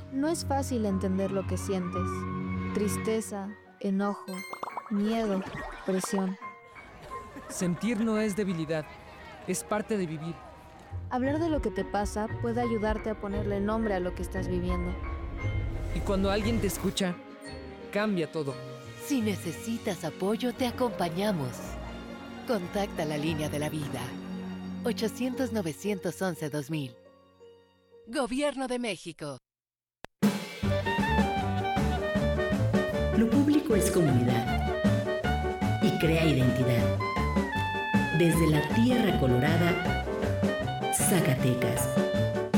No es fácil entender lo que sientes. Tristeza, enojo, miedo, presión. Sentir no es debilidad, es parte de vivir. Hablar de lo que te pasa puede ayudarte a ponerle nombre a lo que estás viviendo. Y cuando alguien te escucha, cambia todo. Si necesitas apoyo, te acompañamos. Contacta la línea de la vida. 800-911-2000. Gobierno de México. Lo público es comunidad y crea identidad. Desde la Tierra Colorada, Zacatecas.